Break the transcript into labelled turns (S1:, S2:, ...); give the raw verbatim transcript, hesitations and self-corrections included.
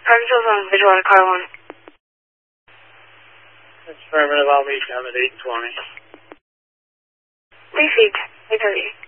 S1: Parkinson's on Bridgewater, car one.
S2: Affirmative, I'll meet them at eight twenty.
S1: Received, eight thirty.